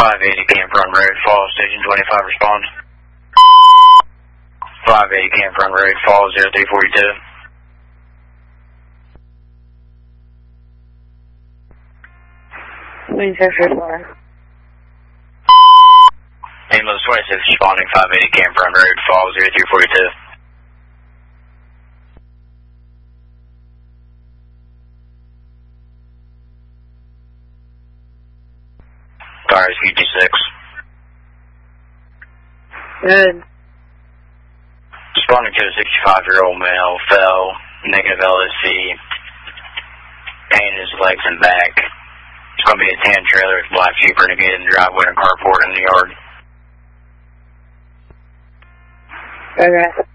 580 Camp Run Road, Falls, Station 25, respond. 580 Camp Run Road, Falls, 0342. Ambulance 26 responding, 580 Camp Run Road, Falls, 0342. Car is UT6. Good. Responding to a 65-year-old male, fell, negative LSC, pain in his legs and back. It's going to be a tan trailer with black Jeep Renegade in the driveway and carport in the yard. Okay.